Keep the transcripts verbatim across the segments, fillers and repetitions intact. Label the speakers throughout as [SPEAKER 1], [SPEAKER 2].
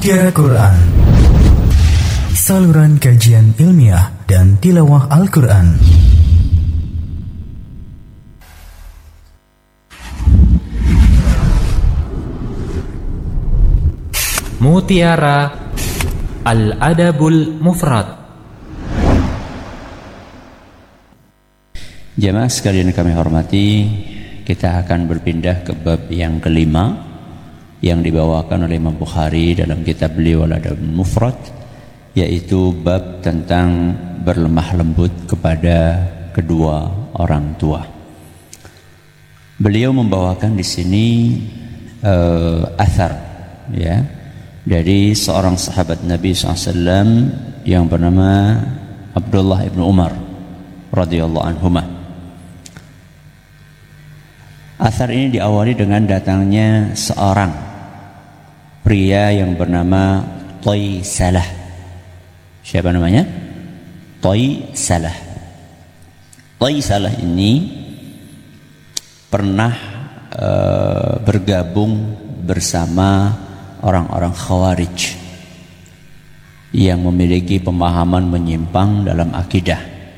[SPEAKER 1] Mutiara Quran, saluran kajian ilmiah dan tilawah Al-Quran.
[SPEAKER 2] Mutiara Al-Adabul Mufrad.
[SPEAKER 3] Jamaah sekalian kami hormati, kita akan berpindah ke bab yang kelima yang dibawakan oleh Imam Bukhari dalam kitab beliau Al-Adabul Mufrad, yaitu bab tentang berlemah lembut kepada kedua orang tua. Beliau membawakan di sini uh, athar, ya, dari seorang sahabat Nabi shallallahu alaihi wasallam yang bernama Abdullah ibn Umar radhiyallahu anhuma. Athar ini diawali dengan datangnya seorang pria yang bernama Thaysalah. Siapa namanya? Thaysalah. Thaysalah ini pernah uh, bergabung bersama orang-orang Khawarij yang memiliki pemahaman menyimpang dalam akidah.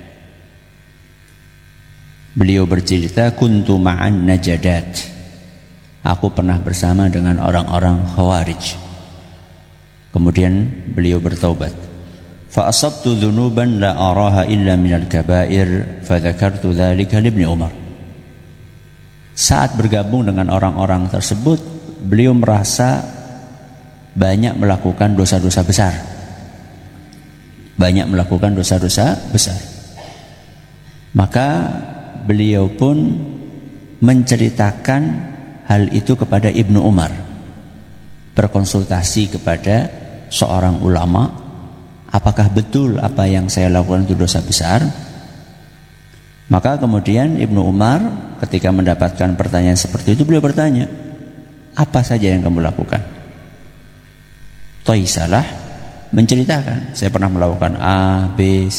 [SPEAKER 3] Beliau bercerita, kuntu ma'an najadat, aku pernah bersama dengan orang-orang Khawarij. Kemudian beliau bertaubat. Fa asabtu dhunuban la araha illa minal kabair, fa dzakartu dzalika li Ibnu Umar. Saat bergabung dengan orang-orang tersebut, beliau merasa banyak melakukan dosa-dosa besar. Banyak melakukan dosa-dosa besar. Maka beliau pun menceritakan hal itu kepada Ibnu Umar, berkonsultasi kepada seorang ulama, apakah betul apa yang saya lakukan itu dosa besar? Maka kemudian Ibnu Umar ketika mendapatkan pertanyaan seperti itu, beliau bertanya, apa saja yang kamu lakukan? Thaysalah menceritakan, saya pernah melakukan A, B,